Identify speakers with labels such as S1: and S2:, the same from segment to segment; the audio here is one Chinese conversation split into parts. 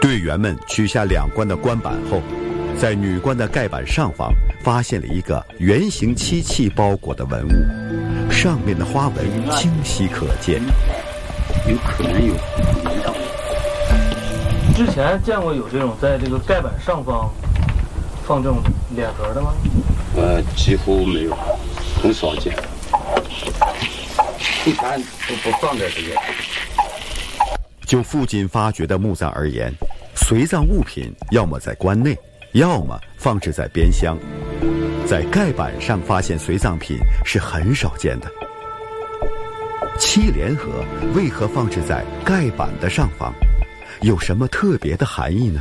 S1: 队员们取下两关的关板后，在女关的盖板上方发现了一个圆形漆器包裹的文物，上面的花纹清晰可见。
S2: 有可能有味道。
S3: 之前见过有这种在这个盖板上方放这种脸盒的吗？
S2: 几乎没有，很少见。一般都不放在这个。
S1: 就附近发掘的墓葬而言，随葬物品要么在棺内，要么放置在边厢。在盖板上发现随葬品是很少见的。七联盒为何放置在盖板的上方？有什么特别的含义呢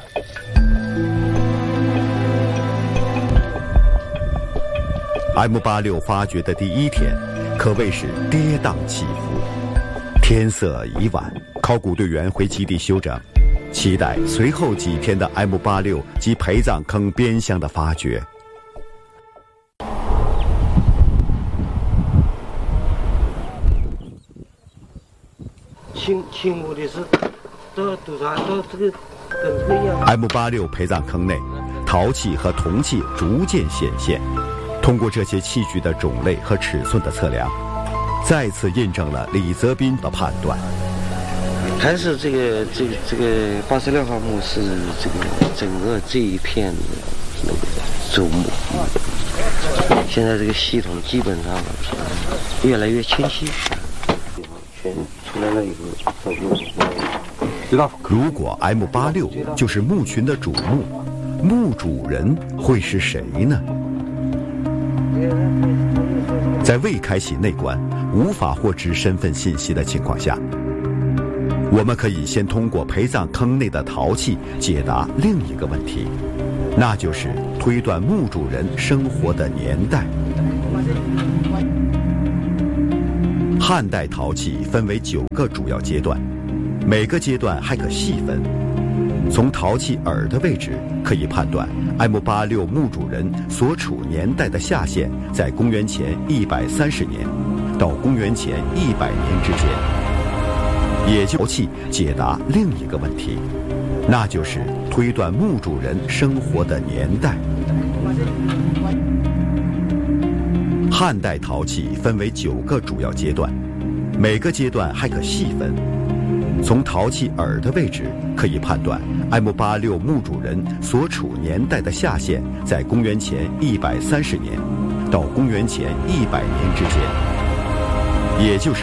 S1: ？M86发掘的第一天，可谓是跌宕起伏。天色已晚，考古队员回基地休整，期待随后几天的 M86及陪葬坑边厢的发掘。
S4: 清墓的是都这个跟这个一样。
S1: M86陪葬坑内，陶器和铜器逐渐显现。通过这些器具的种类和尺寸的测量，再次印证了李泽斌的判断。
S4: 还是这个86号墓是这个整个这一片的那个周墓。现在这个系统基本上越来越清晰。全出来了以后，
S2: 知道。
S1: 如果 M86就是墓群的主墓，墓主人会是谁呢？在未开启内棺、无法获知身份信息的情况下，我们可以先通过陪葬坑内的陶器解答另一个问题，那就是推断墓主人生活的年代。汉代陶器分为9个主要阶段，每个阶段还可细分。从陶器耳的位置可以判断 M86墓主人所处年代的下限在公元前130年到公元前100年之间，也就陶器解答另一个问题，那就是推断墓主人生活的年代。汉代陶器分为9个主要阶段，每个阶段还可细分。从陶器耳的位置可以判断 M86墓主人所处年代的下限在公元前130年到公元前100年之间，也就是